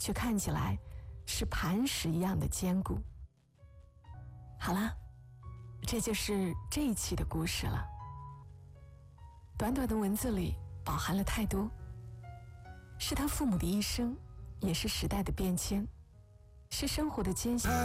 却看起来是磐石一样的坚固。好啦，这就是这一期的故事了。短短的文字里饱含了太多，是他父母的一生，也是时代的变迁，是生活的艰辛。